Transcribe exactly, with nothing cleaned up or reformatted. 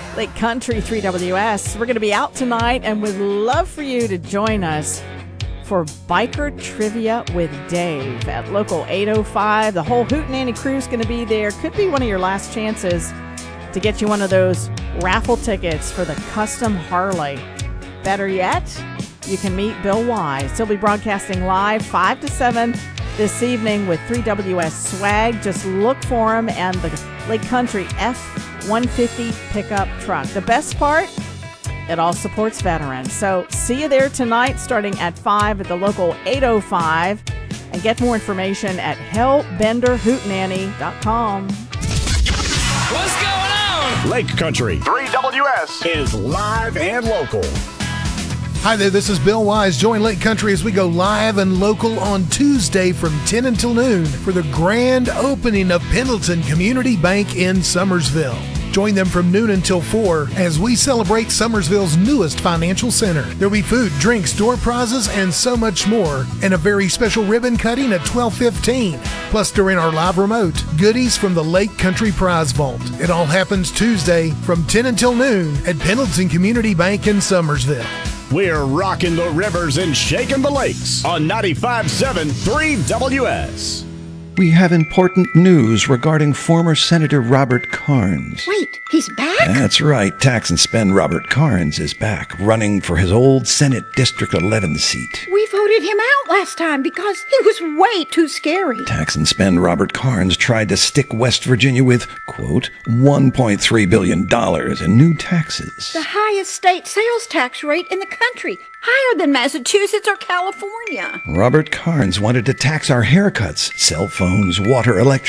Lake Country three W S. We're going to be out tonight and would love for you to join us for Biker Trivia with Dave at Local eight oh five. The whole Hootenanny crew is going to be there. Could be one of your last chances to get you one of those raffle tickets for the custom Harley. Better yet, you can meet Bill Wise. He'll be broadcasting live five to seven this evening with three W S swag. Just look for him and the Lake Country F one fifty pickup truck. The best part, it all supports veterans. So see you there tonight starting at five at the Local eight oh five. And get more information at hellbender hootenanny dot com. What's going on? Lake Country three W S is live and local. Hi there, this is Bill Wise. Join Lake Country as we go live and local on Tuesday from ten until noon for the grand opening of Pendleton Community Bank in Summersville. Join them from noon until four as we celebrate Summersville's newest financial center. There'll be food, drinks, door prizes, and so much more. And a very special ribbon cutting at twelve fifteen. Plus, during our live remote, goodies from the Lake Country Prize Vault. It all happens Tuesday from ten until noon at Pendleton Community Bank in Summersville. We're rocking the rivers and shaking the lakes on ninety-five point seven three W S. We have important news regarding former Senator Robert Carnes. Wait, he's back? That's right. Tax and Spend Robert Carnes is back, running for his old Senate District eleven seat. We voted him out last time because he was way too scary. Tax and Spend Robert Carnes tried to stick West Virginia with, quote, one point three billion dollars in new taxes. The highest state sales tax rate in the country, higher than Massachusetts or California. Robert Carnes wanted to tax our haircuts, cell phones, water, electricity,